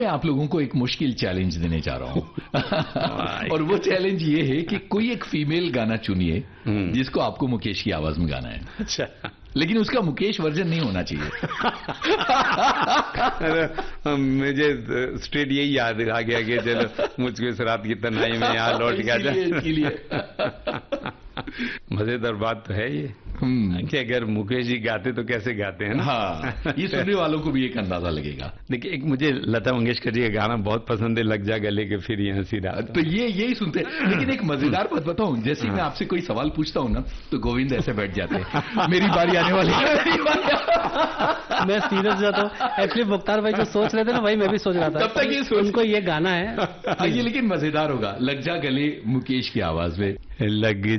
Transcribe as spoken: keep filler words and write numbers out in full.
मैं आप लोगों को एक मुश्किल चैलेंज देने जा रहा हूं और वो चैलेंज ये है कि कोई एक फीमेल गाना चुनिए जिसको आपको मुकेश की आवाज में गाना है। अच्छा, लेकिन उसका मुकेश वर्जन नहीं होना चाहिए। मुझे स्ट्रेट यही याद आ गया कि चलो मुझको इस रात की तन्हाई में यहाँ लौट गया जाए। मजेदार बात तो है ये कि अगर मुकेश जी गाते तो कैसे गाते हैं ना। हाँ, ये सुनने वालों को भी एक अंदाजा लगेगा। देखिए, एक मुझे लता मंगेशकर जी का गाना बहुत पसंद है, लग जा गले के फिर ये हंसी रात। तो ये यही सुनते हैं। लेकिन एक मजेदार बात बताऊं, जैसे ही मैं आपसे कोई सवाल पूछता हूं ना तो गोविंद ऐसे बैठ जाते हैं, मेरी बारी आने वाली है। मैं सीरियस जाता हूँ। एक्चुअली मुख्तार भाई जो सोच रहे थे ना वही मैं भी सोच रहा था। तब तक ये सोच उनको ये गाना है ये, लेकिन मजेदार होगा। लग जा गले मुकेश की आवाज में, लग